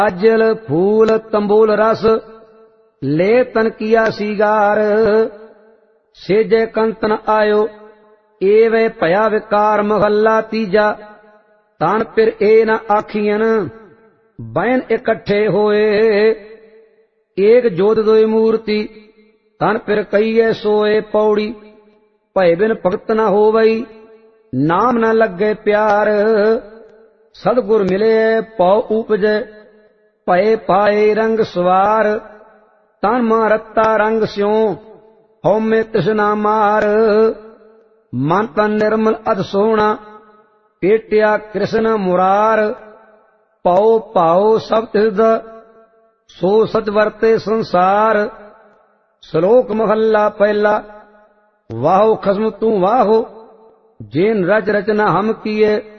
अजल फूल तंबूल रस ले तन किया सीगार। सेजे कंतन आयो एवे भया विकार। महला तीजा तन फिर ए न आखियन बैन इकट्ठे होए। एक जोत दोई मूर्ति तन फिर कईए सोए। पौड़ी भय बिन भगत न होवई नाम न लगे प्यार। सदगुर मिले पौ उपजे भय पाए रंग सवार। तन मां रत्ता रंग स्यों हौमे तृष्णा मार। मन तन निर्मल अध सोहना पेटिया कृष्ण मुरार। पौ पाओ सब तिद सो सच वरते संसार। श्लोक महला पहला। वाहो खसम तू वाहो जिन रच रचना हम किए।